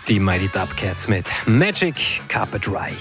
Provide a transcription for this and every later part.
Die Mighty Dubcats mit Magic Carpet Ride.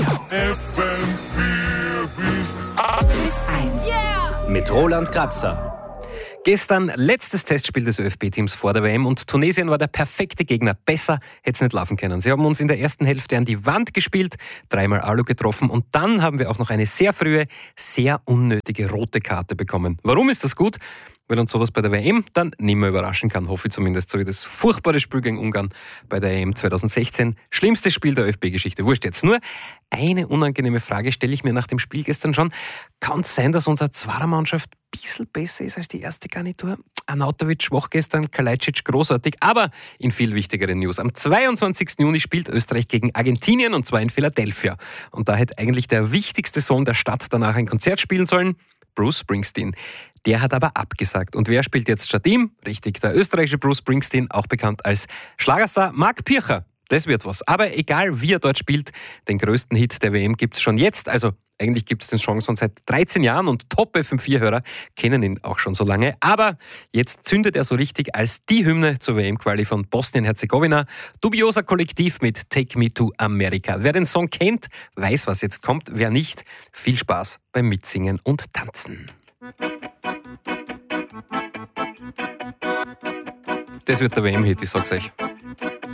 Mit Roland Kratzer. Gestern letztes Testspiel des ÖFB-Teams vor der WM und Tunesien war der perfekte Gegner. Besser hätte es nicht laufen können. Sie haben uns in der ersten Hälfte an die Wand gespielt, 3-mal Alu getroffen und dann haben wir auch noch eine sehr frühe, sehr unnötige rote Karte bekommen. Warum ist das gut? Weil uns sowas bei der WM dann nicht mehr überraschen kann, hoffe ich zumindest, so wie das furchtbare Spiel gegen Ungarn bei der EM 2016. Schlimmstes Spiel der ÖFB-Geschichte. Wurscht jetzt. Nur eine unangenehme Frage stelle ich mir nach dem Spiel gestern schon. Kann es sein, dass unsere Zweiermannschaft ein bisschen besser ist als die erste Garnitur? Arnautovic schwach gestern, Kalajdzic großartig, aber in viel wichtigeren News. Am 22. Juni spielt Österreich gegen Argentinien und zwar in Philadelphia. Und da hätte eigentlich der wichtigste Sohn der Stadt danach ein Konzert spielen sollen, Bruce Springsteen. Der hat aber abgesagt. Und wer spielt jetzt statt ihm? Richtig, der österreichische Bruce Springsteen, auch bekannt als Schlagerstar Marc Pircher. Das wird was. Aber egal, wie er dort spielt, den größten Hit der WM gibt es schon jetzt. Also eigentlich gibt es den Song schon seit 13 Jahren und Top-FM4-Hörer kennen ihn auch schon so lange. Aber jetzt zündet er so richtig als die Hymne zur WM-Quali von Bosnien-Herzegowina. Dubioser Kollektiv mit Take Me to America. Wer den Song kennt, weiß, was jetzt kommt. Wer nicht, viel Spaß beim Mitsingen und Tanzen. Das wird der WM-Hit, ich sag's euch.